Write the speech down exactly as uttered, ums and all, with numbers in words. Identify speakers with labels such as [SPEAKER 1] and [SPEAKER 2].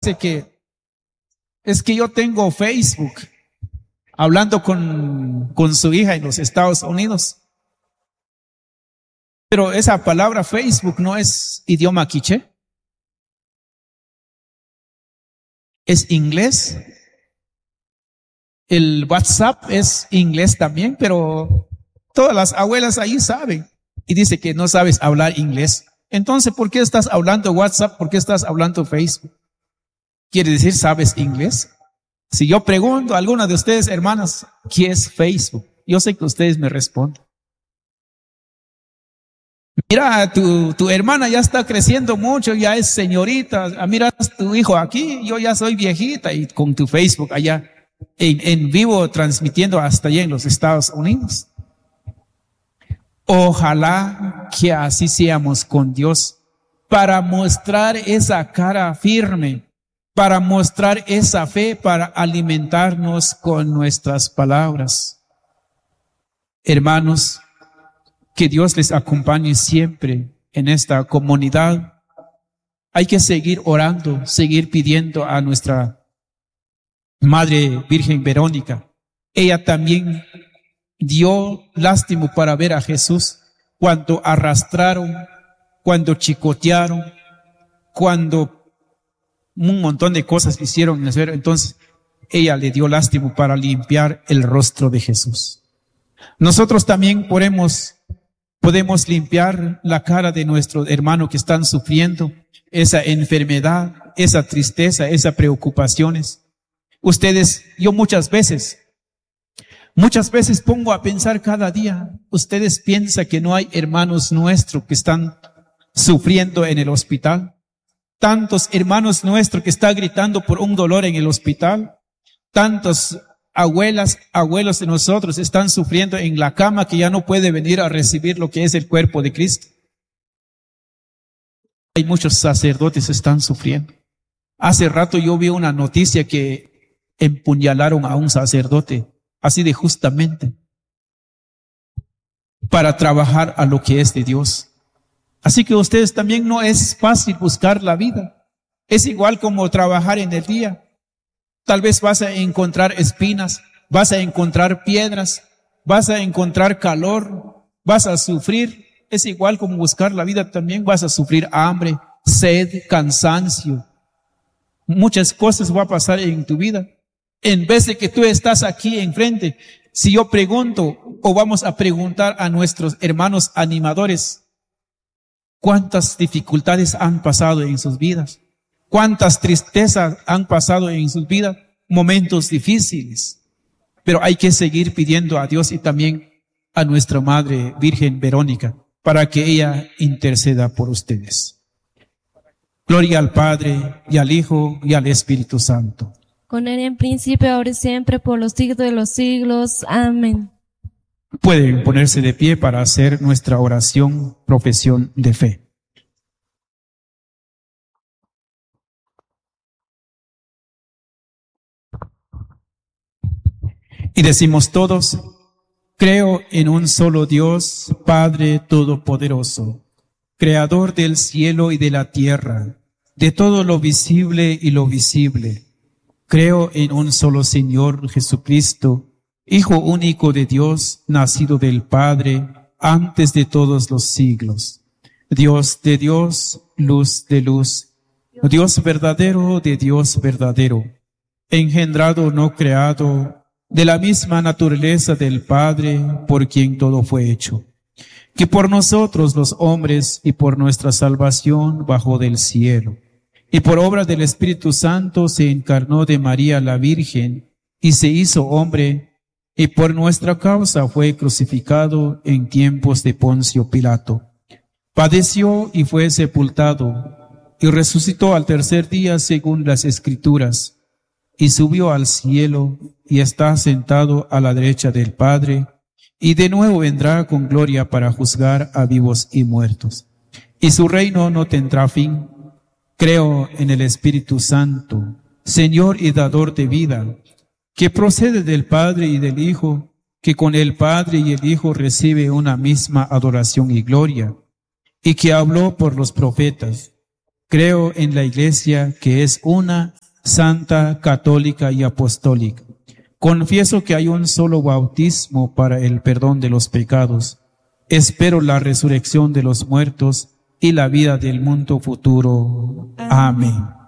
[SPEAKER 1] dice que es que yo tengo Facebook, hablando con, con su hija en los Estados Unidos. Pero esa palabra Facebook no es idioma quiché. Es inglés. El WhatsApp es inglés también, pero todas las abuelas ahí saben. Y dice que no sabes hablar inglés. Entonces, ¿por qué estás hablando WhatsApp? ¿Por qué estás hablando Facebook? ¿Quiere decir sabes inglés? Si yo pregunto a alguna de ustedes, hermanas, ¿qué es Facebook? Yo sé que ustedes me responden. Mira, tu, tu hermana ya está creciendo mucho, ya es señorita. Ah, mira, tu hijo aquí, yo ya soy viejita, y con tu Facebook allá en, en vivo transmitiendo hasta allá en los Estados Unidos. Ojalá que así seamos con Dios, para mostrar esa cara firme, para mostrar esa fe, para alimentarnos con nuestras palabras. Hermanos, que Dios les acompañe siempre en esta comunidad. Hay que seguir orando, seguir pidiendo a nuestra Madre Virgen Verónica. Ella también dio lástima para ver a Jesús cuando arrastraron, cuando chicotearon, cuando un montón de cosas hicieron. Entonces ella le dio lástima para limpiar el rostro de Jesús. Nosotros también podemos, podemos limpiar la cara de nuestros hermanos que están sufriendo esa enfermedad, esa tristeza, esas preocupaciones. Ustedes, yo muchas veces, muchas veces pongo a pensar cada día, ustedes piensan que no hay hermanos nuestros que están sufriendo en el hospital. Tantos hermanos nuestros que están gritando por un dolor en el hospital. Tantos abuelas, abuelos de nosotros están sufriendo en la cama, que ya no puede venir a recibir lo que es el cuerpo de Cristo. Hay muchos sacerdotes que están sufriendo. Hace rato yo vi una noticia que empuñalaron a un sacerdote, así de justamente, para trabajar a lo que es de Dios. Así que ustedes también, no es fácil buscar la vida. Es igual como trabajar en el día. Tal vez vas a encontrar espinas, vas a encontrar piedras, vas a encontrar calor, vas a sufrir. Es igual como buscar la vida también. Vas a sufrir hambre, sed, cansancio. Muchas cosas van a pasar en tu vida. En vez de que tú estás aquí enfrente, si yo pregunto, o vamos a preguntar a nuestros hermanos animadores, ¿cuántas dificultades han pasado en sus vidas? ¿Cuántas tristezas han pasado en sus vidas? Momentos difíciles. Pero hay que seguir pidiendo a Dios y también a nuestra Madre Virgen Verónica, para que ella interceda por ustedes. Gloria al Padre, y al Hijo, y al Espíritu Santo.
[SPEAKER 2] Con él en principio, ahora y siempre, por los siglos de los siglos. Amén.
[SPEAKER 1] Pueden ponerse de pie para hacer nuestra oración, profesión de fe. Y decimos todos: creo en un solo Dios, Padre Todopoderoso, Creador del cielo y de la tierra, de todo lo visible y lo visible. Creo en un solo Señor Jesucristo, Hijo único de Dios, nacido del Padre, antes de todos los siglos. Dios de Dios, luz de luz, Dios verdadero de Dios verdadero, engendrado, no creado, de la misma naturaleza del Padre, por quien todo fue hecho, que por nosotros los hombres y por nuestra salvación bajó del cielo, y por obra del Espíritu Santo se encarnó de María la Virgen, y se hizo hombre, y por nuestra causa fue crucificado en tiempos de Poncio Pilato. Padeció y fue sepultado, y resucitó al tercer día según las Escrituras, y subió al cielo, y está sentado a la derecha del Padre, y de nuevo vendrá con gloria para juzgar a vivos y muertos. Y su reino no tendrá fin. Creo en el Espíritu Santo, Señor y dador de vida, que procede del Padre y del Hijo, que con el Padre y el Hijo recibe una misma adoración y gloria, y que habló por los profetas. Creo en la Iglesia, que es una, santa, católica y apostólica. Confieso que hay un solo bautismo para el perdón de los pecados. Espero la resurrección de los muertos y la vida del mundo futuro. Amén.